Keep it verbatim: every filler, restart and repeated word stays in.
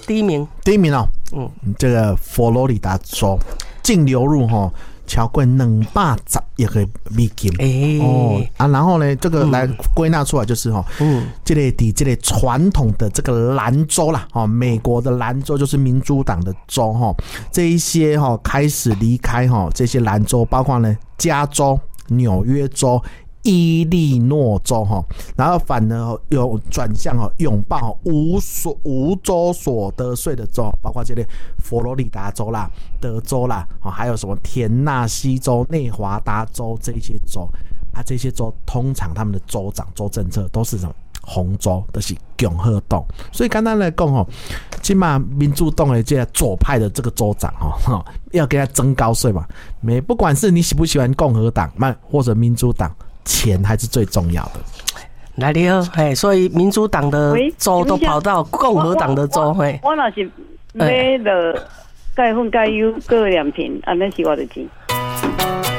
第一名， 第一名哦，嗯，这个佛罗里达州净流入哈、哦。超过两百十亿个美金、欸、哦啊，然后呢，这个来归纳出来就是哈，嗯，这个底这个传统的这个蓝州啦，哦，美国的蓝州就是民主党的州哈，这一些哈开始离开哈这些蓝州，包括呢加州、纽约州。伊利诺州哈，然后反而有转向哈，拥抱无所无州所得税的州，包括这类佛罗里达州啦、德州啦，还有什么田纳西州、内华达州这些州啊，这些州通常他们的州长、州政策都是什么红州，都、就是共和党。所以简单来讲哈，起码民主党的这左派的这个州长哈，要给他增高税嘛，没不管是你喜不喜欢共和党或者民主党。钱还是最重要的。 来了，嘿，所以民主党的州都跑到共和党的州，嘿。 我若是买了钙粉钙油各两瓶，安尼是我的钱。